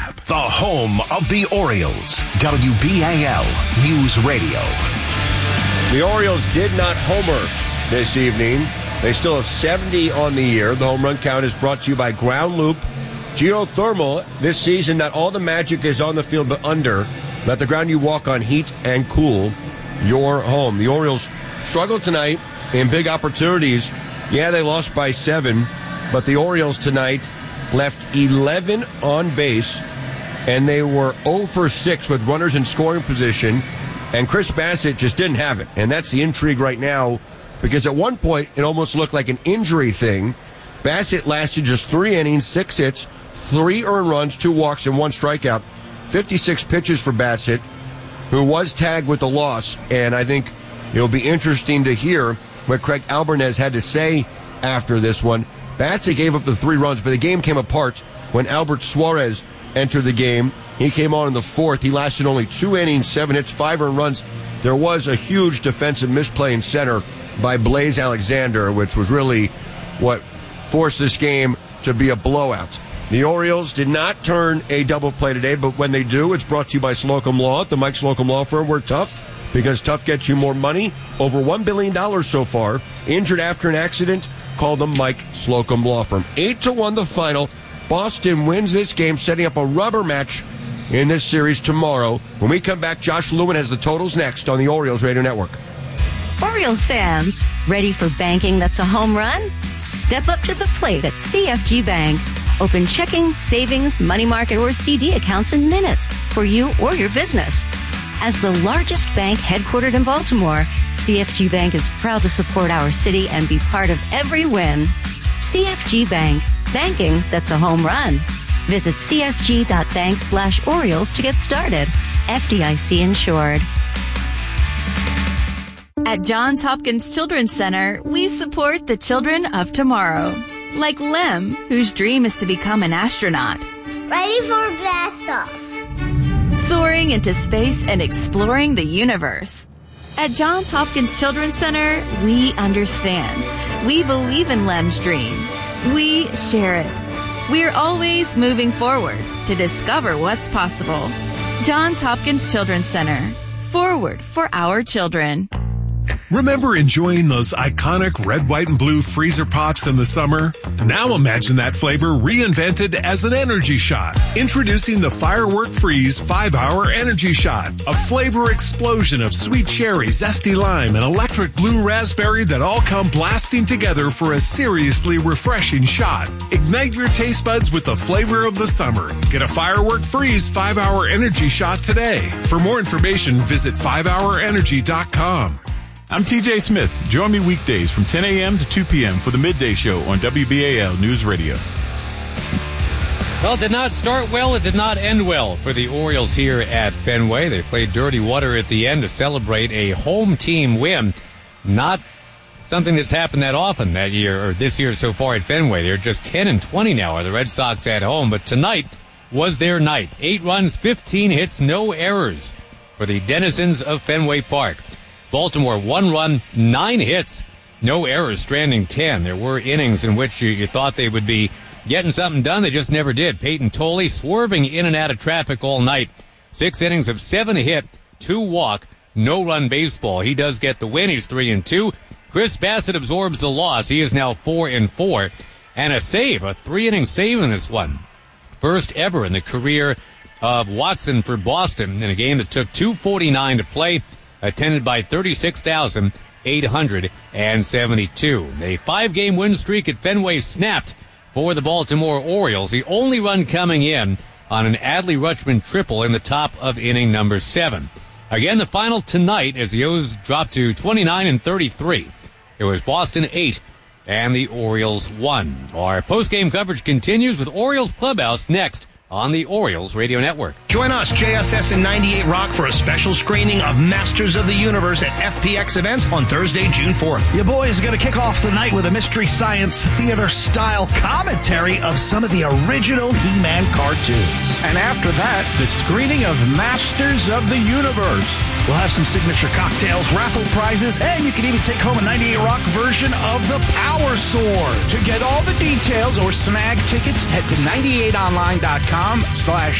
app. The home of the Orioles. WBAL News Radio. The Orioles did not homer this evening. They still have 70 on the year. The home run count is brought to you by Ground Loop. Geothermal, this season, not all the magic is on the field, but under. Let the ground you walk on heat and cool your home. The Orioles struggled tonight in big opportunities. Yeah, they lost by 7, but the Orioles tonight left 11 on base, and they were 0 for 6 with runners in scoring position, and Chris Bassitt just didn't have it. And that's the intrigue right now, because at one point it almost looked like an injury thing. Bassitt lasted just 3 innings, 6 hits, 3 earned runs, 2 walks, and 1 strikeout. 56 pitches for Bassitt, who was tagged with a loss. And I think it'll be interesting to hear what Craig Albertez had to say after this one. Bassitt gave up the 3 runs, but the game came apart when Albert Suarez entered the game. He came on in the 4th. He lasted only 2 innings, 7 hits, 5 earned runs. There was a huge defensive misplay in center by Blaze Alexander, which was really what forced this game to be a blowout. The Orioles did not turn a double play today, but when they do, it's brought to you by Slocum Law, the Mike Slocum Law Firm. We're tough because tough gets you more money. Over $1 billion so far. Injured after an accident? Call the Mike Slocum Law Firm. 8-1 the final. Boston wins this game, setting up a rubber match in this series tomorrow. When we come back, Josh Lewin has the totals next on the Orioles Radio Network. Orioles fans, ready for banking that's a home run? Step up to the plate at CFG Bank. Open checking, savings, money market, or CD accounts in minutes for you or your business. As the largest bank headquartered in Baltimore, CFG Bank is proud to support our city and be part of every win. CFG Bank, banking that's a home run. Visit cfg.bank/Orioles to get started. FDIC insured. At Johns Hopkins Children's Center, we support the children of tomorrow. Like Lem, whose dream is to become an astronaut. Ready for blast off. Soaring into space and exploring the universe. At Johns Hopkins Children's Center, we understand. We believe in Lem's dream. We share it. We're always moving forward to discover what's possible. Johns Hopkins Children's Center. Forward for our children. Remember enjoying those iconic red, white, and blue freezer pops in the summer? Now imagine that flavor reinvented as an energy shot. Introducing the Firework Freeze 5-Hour Energy Shot. A flavor explosion of sweet cherry, zesty lime, and electric blue raspberry that all come blasting together for a seriously refreshing shot. Ignite your taste buds with the flavor of the summer. Get a Firework Freeze 5-Hour Energy Shot today. For more information, visit 5hourenergy.com. I'm TJ Smith. Join me weekdays from 10 a.m. to 2 p.m. for the Midday Show on WBAL News Radio. Well, it did not start well. It did not end well for the Orioles here at Fenway. They played dirty water at the end to celebrate a home team win. Not something that's happened that often that year or this year so far at Fenway. They're just 10-20 now are the Red Sox at home. But tonight was their night. 8 runs, 15 hits, no errors for the denizens of Fenway Park. Baltimore, 1 run, 9 hits, no errors, stranding 10. There were innings in which you thought they would be getting something done. They just never did. Peyton Tolley swerving in and out of traffic all night. 6 innings of 7 hit, 2 walk, no run baseball. He does get the win. He's 3-2. Chris Bassitt absorbs the loss. He is now 4-4. And a save, a 3-inning save in this one. First ever in the career of Watson for Boston in a game that took 2:49 to play. Attended by 36,872. A 5-game win streak at Fenway snapped for the Baltimore Orioles. The only run coming in on an Adley Rutschman triple in the top of inning number 7. Again, the final tonight as the O's dropped to 29-33. It was Boston 8 and the Orioles 1. Our post-game coverage continues with Orioles Clubhouse next on the Orioles Radio Network. Join us, JSS and 98 Rock, for a special screening of Masters of the Universe at FPX Events on Thursday, June 4th. Your boys are going to kick off the night with a Mystery Science Theater-style commentary of some of the original He-Man cartoons. And after that, the screening of Masters of the Universe. We'll have some signature cocktails, raffle prizes, and you can even take home a 98 Rock version of the Power Sword. To get all the details or snag tickets, head to 98online.com/